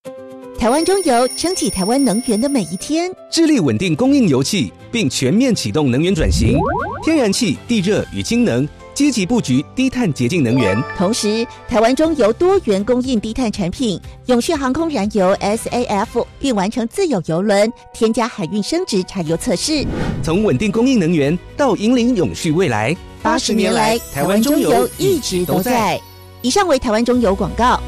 台湾中油撑起台湾能源的每一天， 致力稳定供应油气，并全面启动能源转型，天然气、地热与氢能，积极布局低碳洁净能源。 同时，台湾中油多元供应低碳产品，永续航空燃油 SAF， 并完成自有邮轮添加海运升值柴油测试。 从稳定供应能源到引领永续未来 ，80年来，台湾中油一直都在。以上为台湾中油广告。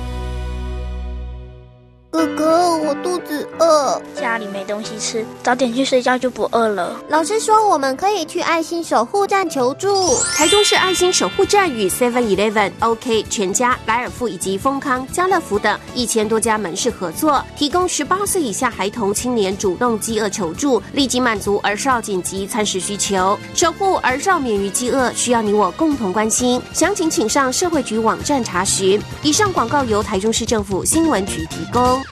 哥哥，我肚子饿， 家里没东西吃，早点去睡觉就不饿了。 老师说我们可以去爱心守护站求助。 台中市爱心守护站与 7-Eleven、OK 全家、莱尔富以及丰康、家乐福等1000多家门市合作，提供18岁以下孩童青年主动饥饿求助，立即满足儿少紧急餐食需求，守护儿少免于饥饿，需要你我共同关心。详情请上社会局网站查询。以上广告由台中市政府新闻局提供。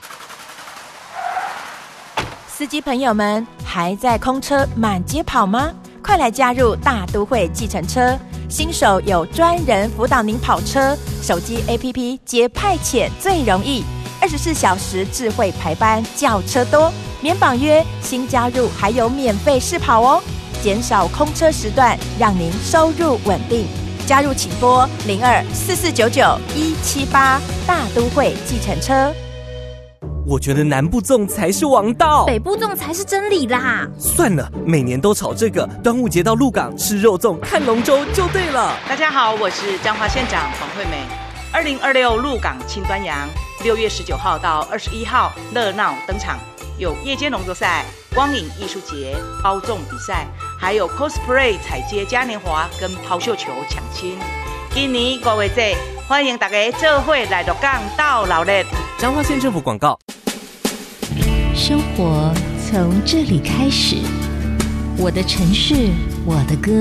司机朋友们，还在空车满街跑吗？快来加入大都会计程车，新手有专人辅导您跑车，手机 APP 接派遣最容易，24小时智慧排班，叫车多，免绑约，新加入还有免费试跑哦，减少空车时段，让您收入稳定。加入请拨024499-178，大都会计程车。 我觉得南部粽才是王道， 北部粽才是真理啦。 算了，每年都炒这个，端午节到鹿港吃肉粽看龙舟就对了。 大家好，我是彰化县长黄惠美。2026鹿港庆端阳，6月19号到21号热闹登场，有夜间龙舟赛、光影艺术节、包粽比赛，还有 cosplay 踩街嘉年华跟抛绣球抢亲。今年5月节，欢迎大家做伙来鹿港斗闹热。 彰化县政府广告。 生活从这里开始，我的城市，我的歌。